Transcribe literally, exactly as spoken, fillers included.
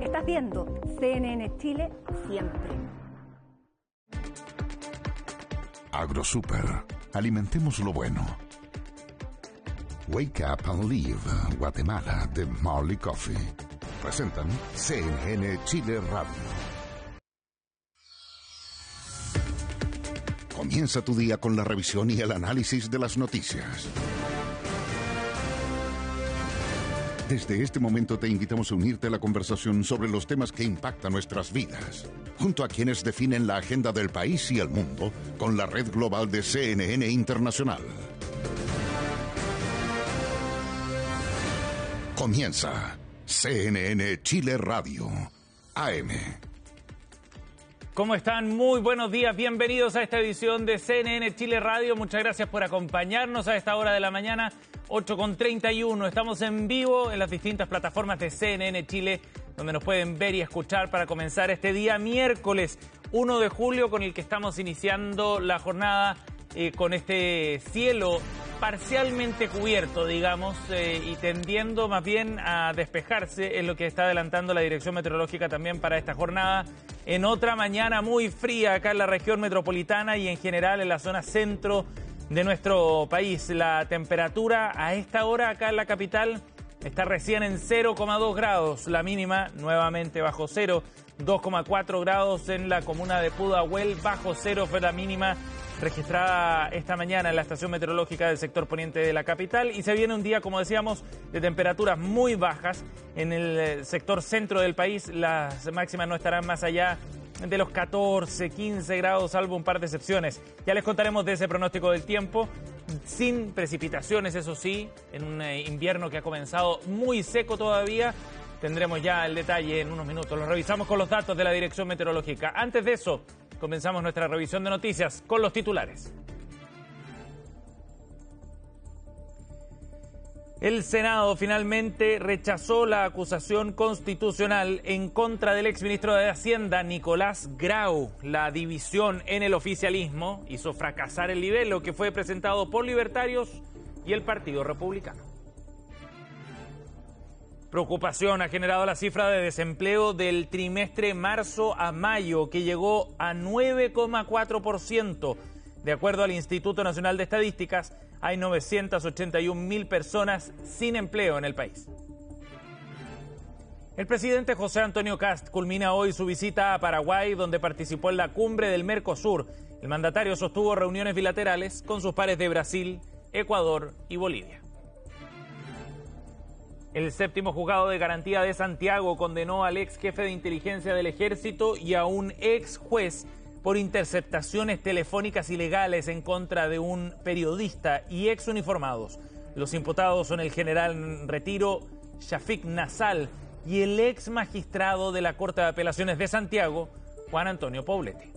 Estás viendo C N N Chile siempre. AgroSuper. Alimentemos lo bueno. Wake Up and Live, Guatemala, de Marley Coffee. Presentan C N N Chile Radio. Comienza tu día con la revisión y el análisis de las noticias. Desde este momento te invitamos a unirte a la conversación sobre los temas que impactan nuestras vidas, junto a quienes definen la agenda del país y el mundo con la red global de C N N Internacional. Comienza C N N Chile Radio, A M. ¿Cómo están? Muy buenos días, bienvenidos a esta edición de C N N Chile Radio. Muchas gracias por acompañarnos a esta hora de la mañana, ocho con treinta y uno. Estamos en vivo en las distintas plataformas de C N N Chile, donde nos pueden ver y escuchar para comenzar este día miércoles uno de julio, con el que estamos iniciando la jornada eh, con este cielo parcialmente cubierto, digamos, eh, y tendiendo más bien a despejarse, es lo que está adelantando la Dirección Meteorológica también para esta jornada. En otra mañana muy fría acá en la región metropolitana y en general en la zona centro de nuestro país. La temperatura a esta hora acá en la capital está recién en cero coma dos grados, la mínima nuevamente bajo cero, dos coma cuatro grados en la comuna de Pudahuel, bajo cero fue la mínima registrada esta mañana en la estación meteorológica del sector poniente de la capital, y se viene un día, como decíamos, de temperaturas muy bajas. En el sector centro del país las máximas no estarán más allá de los catorce, quince grados, salvo un par de excepciones. Ya les contaremos de ese pronóstico del tiempo, sin precipitaciones, eso sí, en un invierno que ha comenzado muy seco todavía. Tendremos ya el detalle en unos minutos, lo revisamos con los datos de la Dirección Meteorológica. Antes de eso, comenzamos nuestra revisión de noticias con los titulares. El Senado finalmente rechazó la acusación constitucional en contra del exministro de Hacienda, Nicolás Grau. La división en el oficialismo hizo fracasar el libelo que fue presentado por libertarios y el Partido Republicano. Preocupación ha generado la cifra de desempleo del trimestre marzo a mayo, que llegó a nueve coma cuatro por ciento. De acuerdo al Instituto Nacional de Estadísticas, hay novecientas ochenta y un mil personas sin empleo en el país. El presidente José Antonio Kast culmina hoy su visita a Paraguay, donde participó en la cumbre del Mercosur. El mandatario sostuvo reuniones bilaterales con sus pares de Brasil, Ecuador y Bolivia. El séptimo juzgado de garantía de Santiago condenó al ex jefe de inteligencia del ejército y a un ex juez por interceptaciones telefónicas ilegales en contra de un periodista y ex uniformados. Los imputados son el general en retiro Shafiq Nassal y el ex magistrado de la Corte de Apelaciones de Santiago, Juan Antonio Poblete.